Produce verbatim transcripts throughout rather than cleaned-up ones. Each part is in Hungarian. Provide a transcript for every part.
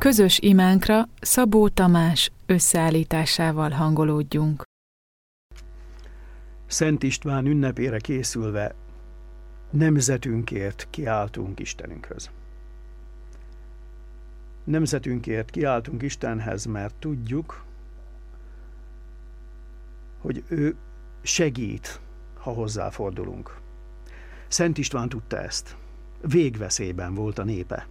Közös imánkra Szabó Tamás összeállításával hangolódjunk. Szent István ünnepére készülve nemzetünkért kiáltunk Istenünkhöz. Nemzetünkért kiáltunk Istenhez, mert tudjuk, hogy ő segít, ha hozzáfordulunk. Szent István tudta ezt. Végveszélyben volt a népe.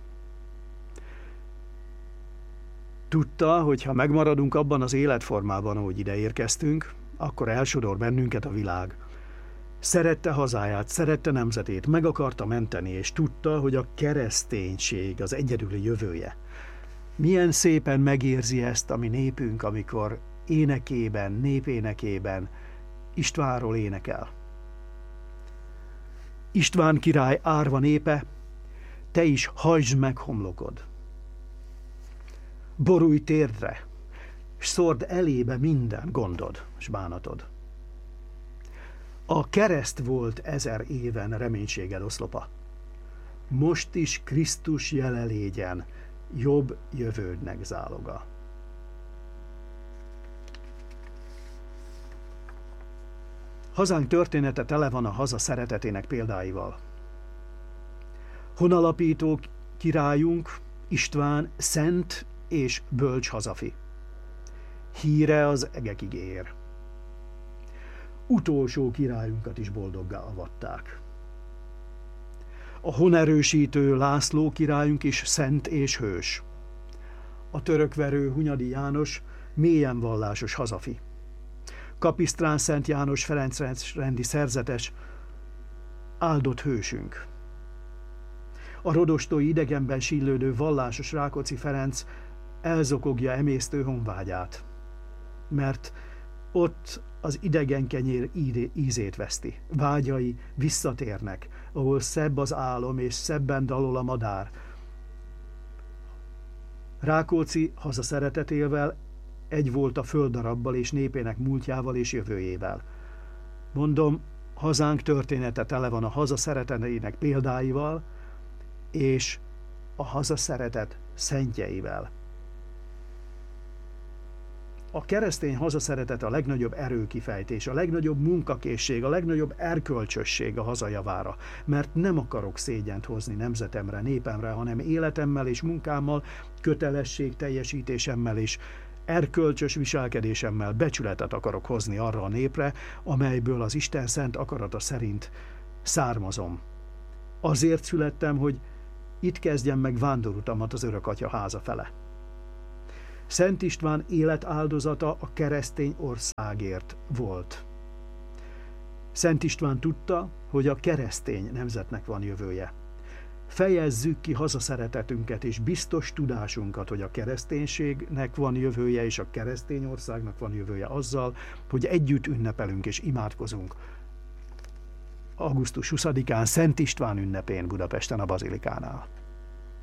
Tudta, hogy ha megmaradunk abban az életformában, ahogy ide érkeztünk, akkor elsodor bennünket a világ. Szerette hazáját, szerette nemzetét, meg akarta menteni, és tudta, hogy a kereszténység az egyedüli jövője. Milyen szépen megérzi ezt a mi népünk, amikor énekében, népénekében Istvánról énekel. István király árva népe, te is hajtsd meg homlokod. Borulj térdre, s szórd elébe minden gondod s bánatod. A kereszt volt ezer éven reménységed oszlopa. Most is Krisztus jele légyen, jobb jövődnek záloga. Hazánk története tele van a haza szeretetének példáival. Honalapító királyunk István szent és bölcs hazafi. Híre az egekig ér. Utolsó királyunkat is boldoggá avatták. A honerősítő László királyunk is szent és hős. A törökverő Hunyadi János mélyen vallásos hazafi. Kapisztrán Szent János Ferenc rendi szerzetes, áldott hősünk. A rodostói idegenben sillődő vallásos Rákóczi Ferenc elzokogja emésztő honvágyát, mert ott az idegen kenyér ízét veszti. Vágyai visszatérnek, ahol szebb az álom és szebben dalol a madár. Rákóczi hazaszeretetével egy volt a földdarabbal és népének múltjával és jövőjével. Mondom, hazánk története tele van a haza szereteteinek példáival, és a hazaszeretet szentjeivel. A keresztény hazaszeretet a legnagyobb erőkifejtés, a legnagyobb munkakészség, a legnagyobb erkölcsösség a hazajavára, mert nem akarok szégyent hozni nemzetemre, népemre, hanem életemmel és munkámmal, kötelesség teljesítésemmel és erkölcsös viselkedésemmel becsületet akarok hozni arra a népre, amelyből az Isten szent akarata szerint származom. Azért születtem, hogy itt kezdjem meg vándorutamat az Örökatya háza fele. Szent István életáldozata a keresztény országért volt. Szent István tudta, hogy a keresztény nemzetnek van jövője. Fejezzük ki hazaszeretetünket és biztos tudásunkat, hogy a kereszténységnek van jövője, és a keresztény országnak van jövője azzal, hogy együtt ünnepelünk és imádkozunk augusztus huszadikán Szent István ünnepén Budapesten a Bazilikánál.